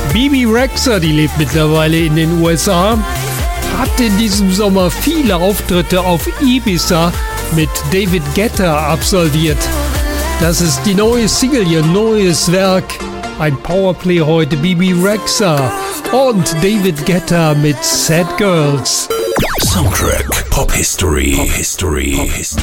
Bebe Rexha, die lebt mittlerweile in den USA, hat in diesem Sommer viele Auftritte auf Ibiza mit David Guetta absolviert. Das ist die neue Single, ihr neues Werk. Ein Powerplay heute, Bebe Rexha und David Guetta mit Sad Girls. Soundtrack Pop History.